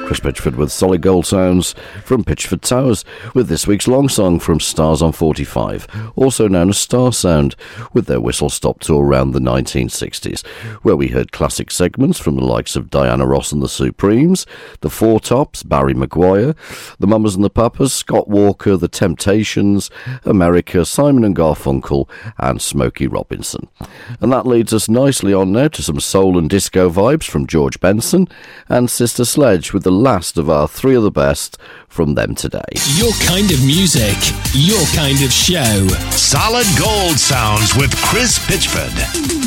Chris Pitchford with Solid Gold Sounds from Pitchford Towers, with this week's long song from Stars on 45, also known as Star Sound, with their Whistle Stop tour around the 1960s, where we heard classic segments from the likes of Diana Ross and the Supremes, the Four Tops, Barry Maguire, the Mamas and the Papas, Scott Walker, the Temptations, America, Simon and Garfunkel, and Smokey Robinson. And that leads us nicely on now to some soul and disco vibes from George Benson and Sister Sledge, with the last of our three of the best from them today. Your kind of music, your kind of show. Solid Gold Sounds with Chris Pitchford.